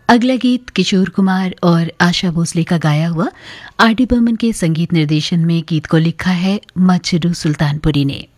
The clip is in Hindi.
अगला गीत किशोर कुमार और आशा भोसले का गाया हुआ, आर डी बर्मन के संगीत निर्देशन में गीत को लिखा है मजरू सुल्तानपुरी ने।